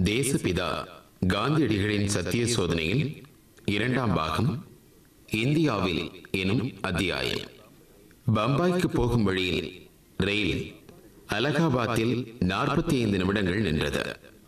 தேசபிதா காந்தியடிகளின் சத்திய சோதனையில் இரண்டாம் பாகம், இந்தியாவில் எனும் அத்தியாயம். பம்பாய்க்கு போகும் வழியில் ரயில் அலகாபாத்தில் 45 நிமிடங்கள் நின்றது.